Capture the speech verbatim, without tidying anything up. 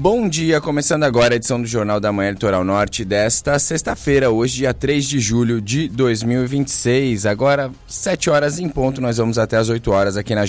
Bom dia, começando agora a edição do Jornal da Manhã Litoral Norte desta sexta-feira, hoje dia três de julho de dois mil e vinte e seis. Agora, sete horas em ponto, nós vamos até as oito horas aqui na